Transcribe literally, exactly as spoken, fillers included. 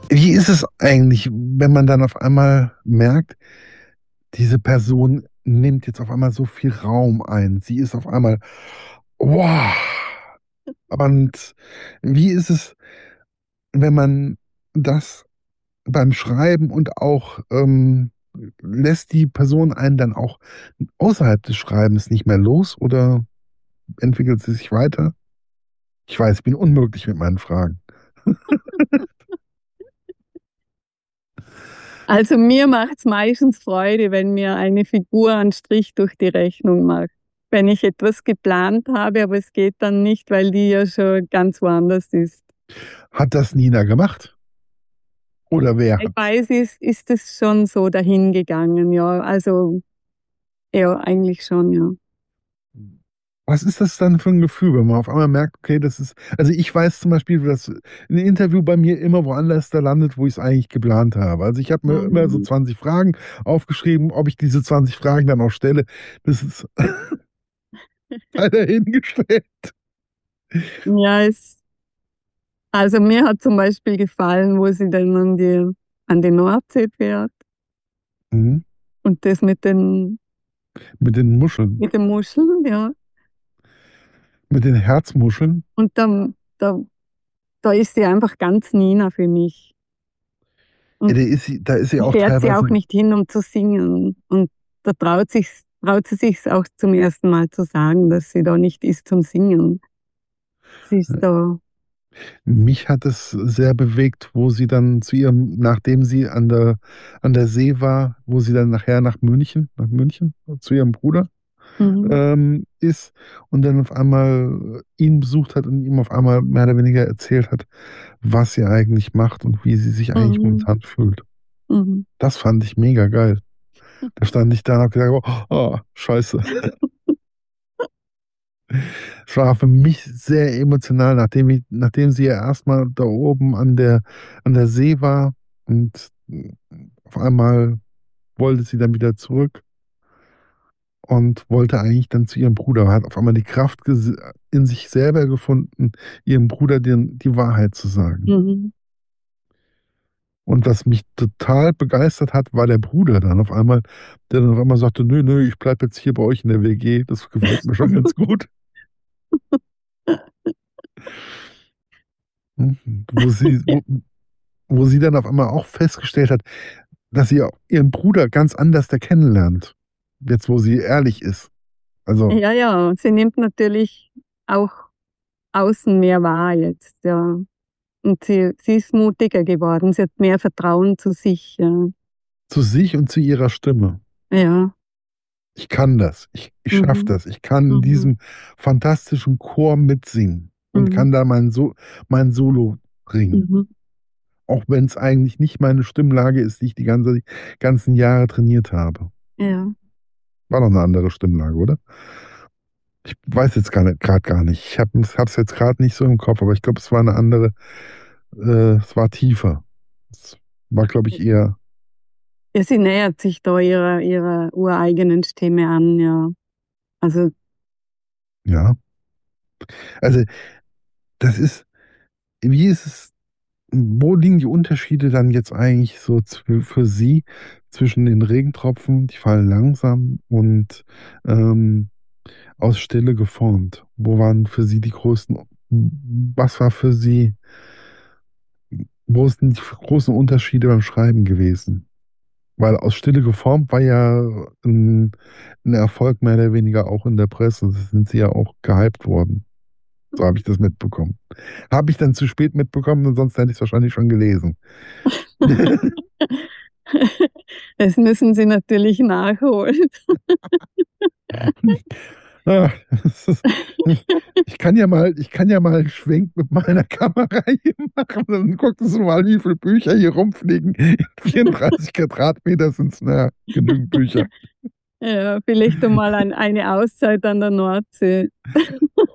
Wie ist es eigentlich, wenn man dann auf einmal merkt, diese Person nimmt jetzt auf einmal so viel Raum ein. Sie ist auf einmal wow. Und wie ist es, wenn man das beim Schreiben und auch, ähm lässt die Person einen dann auch außerhalb des Schreibens nicht mehr los oder entwickelt sie sich weiter? Ich weiß, ich bin unmöglich mit meinen Fragen. Also, mir macht's meistens Freude, wenn mir eine Figur einen Strich durch die Rechnung macht. Wenn ich etwas geplant habe, aber es geht dann nicht, weil die ja schon ganz woanders ist. Hat das Nina gemacht? Oder wer hat's? Teilweise ist ist es schon so dahingegangen, ja. Also, ja, eigentlich schon, ja. Was ist das dann für 'n Gefühl, wenn man auf einmal merkt, okay, das ist also, ich weiß zum Beispiel, dass 'n Interview bei mir immer woanders da landet, wo ich's eigentlich geplant habe. Also, ich habe mir immer so Mhm. zwanzig Fragen aufgeschrieben. Ob ich diese zwanzig Fragen dann auch stelle, das ist sei dahingestellt. Ja, es also, mir hat zum Beispiel gefallen, wo sie dann an die an die Nordsee fährt. Mhm. Und das mit den Mit den Muscheln. mit den Muscheln, ja. Mit den Herzmuscheln? Und dann da da ist sie einfach ganz Nina für mich. Ja, Und da ist sie da ist sie da auch fährt sie auch teilweise nicht hin, um zu singen. Und da traut sich's traut sie sich's auch zum ersten Mal zu sagen, dass sie da nicht ist zum Singen. Sie ist Ja. da Mich hat es sehr bewegt, wo sie dann zu ihrem nachdem sie an der an der See war, wo sie dann nachher nach München nach München zu ihrem Bruder, Mhm. ähm, ist und dann auf einmal ihn besucht hat und ihm auf einmal mehr oder weniger erzählt hat, was sie eigentlich macht und wie sie sich eigentlich Mhm. momentan fühlt. Mhm. Das fand ich mega geil. Da stand ich da und habe gedacht: „Oh, scheiße.“ Es war für mich sehr emotional, nachdem ich nachdem sie ja erst mal da oben an der an der See war und, hm, auf einmal wollte sie dann wieder zurück und wollte eigentlich dann zu ihrem Bruder, hat auf einmal die Kraft ges in sich selber gefunden, ihrem Bruder den die Wahrheit zu sagen. Mhm. Und was mich total begeistert hat, war der Bruder dann auf einmal, der dann auf einmal sagte: „Ne, ne, ich bleibe jetzt hier bei euch in der WG, das gefällt mir schon ganz gut.“ Mhm. Wo sie wo wo sie dann auf einmal auch festgestellt hat, dass sie ihren Bruder ganz anders da kennenlernt, jetzt wo sie ehrlich ist. Also Ja, ja, sie nimmt natürlich auch außen mehr wahr jetzt, ja. Und sie sie ist mutiger geworden. Sie hat mehr Vertrauen zu sich, ja. Zu sich und zu ihrer Stimme. Ja. „Ich kann das. Ich ich schaffe Mhm. das. Ich kann in Mhm. diesem fantastischen Chor mitsingen und Mhm. kann da mein So mein Solo bringen.“ Mhm. Auch wenn's eigentlich nicht meine Stimmlage ist, die ich die ganze ganzen Jahre trainiert habe. Ja. War doch 'ne andere Stimmlage, oder? Ich weiß jetzt gar nicht grad gar nicht. Ich habe es habe es jetzt grad nicht so im Kopf, aber ich glaube, es war 'ne andere äh, es war tiefer. Es war, glaube ich, eher Ja, sie nähert sich da ihrer ihrer ureigenen Stimme an, ja. Also Ja. Also, das ist wie ist es wo liegen die Unterschiede dann jetzt eigentlich so zw für Sie zwischen den Regentropfen, die fallen langsam und, ähm, aus Stille geformt? Wo waren für Sie die größten was war für Sie wo sind die großen Unterschiede beim Schreiben gewesen? Weil aus Stille geformt war ja 'n 'n Erfolg mehr oder weniger auch in der Presse. Da sind Sie ja auch gehypt worden. So habe ich das mitbekommen. Habe ich dann zu spät mitbekommen, ansonsten hätte ich's wahrscheinlich schon gelesen. Das müssen Sie natürlich nachholen. Ah, das ist ich kann ja mal ich kann ja mal 'n Schwenk mit meiner Kamera hier machen, dann gucken Sie mal, wie viel Bücher hier rumfliegen. vierunddreißig Quadratmeter sind's, na ja, genügend Bücher. Ja, vielleicht einmal ein eine Auszeit an der Nordsee.